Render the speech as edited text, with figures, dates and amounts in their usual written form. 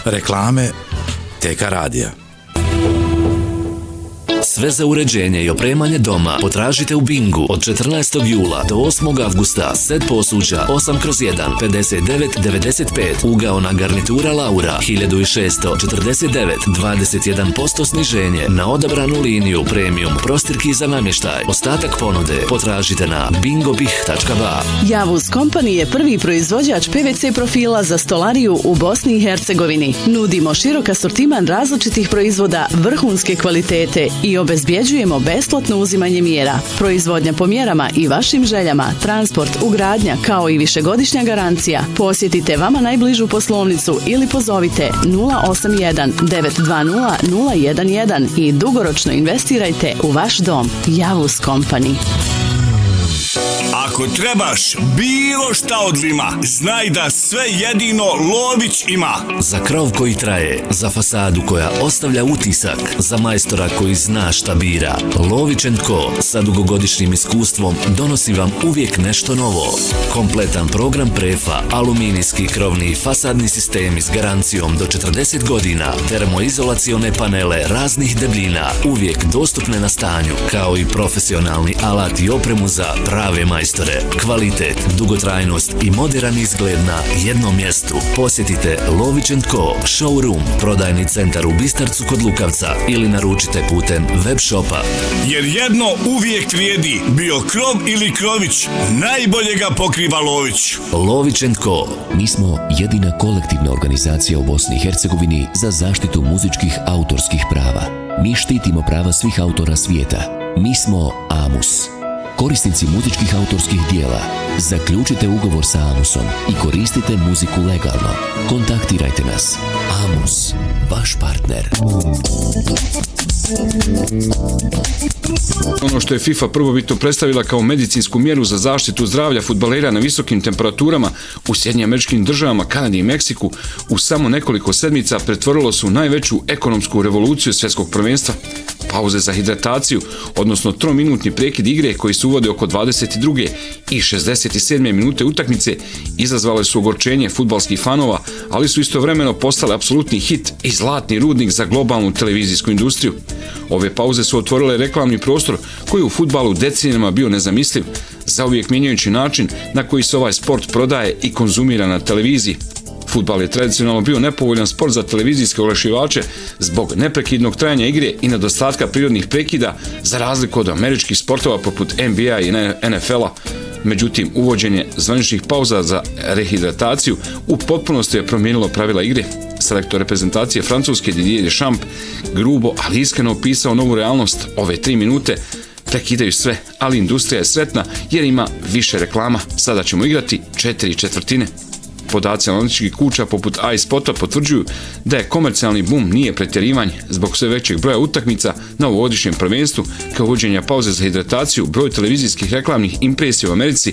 Reklame TK radija. Sve za uređenje i opremanje doma potražite u Bingu od 14. jula do 8. avgusta. Set posuđa 8/1, 59,95. Ugaona garnitura Laura 1649, 21% sniženje na odabranu liniju premium prostirki za namještaj. Ostatak ponude potražite na bingobih.ba. Javuz Company je prvi proizvođač PVC profila za stolariju u Bosni i Hercegovini. Nudimo širok asortiman različitih proizvoda vrhunske kvalitete i obezbjeđujemo besplatno uzimanje mjera, proizvodnja po mjerama i vašim željama, transport, ugradnja kao i višegodišnja garancija. Posjetite vama najbližu poslovnicu ili pozovite 081 920 011 i dugoročno investirajte u vaš dom. Javuz Company. Ako trebaš bilo šta od lima, znaj da sve jedino Lović ima. Za krov koji traje, za fasadu koja ostavlja utisak, za majstora koji zna šta bira, Lović & Co. sa dugogodišnjim iskustvom donosi vam uvijek nešto novo. Kompletan program prefa, aluminijski krovni i fasadni sistemi s garancijom do 40 godina, termoizolacione panele raznih debljina, uvijek dostupne na stanju, kao i profesionalni alat i opremu za prave majstore. Kvalitet, dugotrajnost i modern izgled na jednom mjestu. Posjetite Lović & Co. Showroom, prodajni centar u Bistarcu kod Lukavca ili naručite putem web shopa. Jer jedno uvijek vrijedi, bio krov ili krović, najbolje ga pokriva Lović. Lović & Co. Mi smo jedina kolektivna organizacija u Bosni i Hercegovini za zaštitu muzičkih autorskih prava. Mi štitimo prava svih autora svijeta. Mi smo AMUS. Korisnici muzičkih autorskih dijela, zaključite ugovor sa AMUS-om i koristite muziku legalno. Kontaktirajte nas. AMUS, vaš partner. Ono što je FIFA prvobitno predstavila kao medicinsku mjeru za zaštitu zdravlja fudbalera na visokim temperaturama u Sjedinjenim Američkim Državama, Kanadi i Meksiku, u samo nekoliko sedmica pretvorilo se u najveću ekonomsku revoluciju svjetskog prvenstva. Pauze za hidrataciju, odnosno 3-minutni prekid igre koji se uvode oko 22. i 67. minute utakmice, izazvale su ogorčenje fudbalskih fanova, ali su istovremeno postale apsolutni hit i zlatni rudnik za globalnu televizijsku industriju. Ove pauze su otvorile reklamni prostor koji je u fudbalu decenijama bio nezamisliv, zauvijek mijenjajući način na koji se ovaj sport prodaje i konzumira na televiziji. Fudbal je tradicionalno bio nepovoljan sport za televizijske oglašivače zbog neprekidnog trajanja igre i nedostatka prirodnih prekida, za razliku od američkih sportova poput NBA i NFL-a. Međutim, uvođenje zvaničnih pauza za rehidrataciju u potpunosti je promijenilo pravila igre. Selektor reprezentacije Francuske Didier Deschamps grubo, ali iskreno opisao novu realnost. Ove 3 minute prekidaju sve, ali industrija je sretna jer ima više reklama. Sada ćemo igrati 4/4. Podaci analitičkih kuća poput iSpota potvrđuju da je komercijalni bum nije pretjerivanje. Zbog sve većeg broja utakmica na ovogodišnjem prvenstvu, kao uvođenja pauze za hidrataciju, broj televizijskih reklamnih impresija u Americi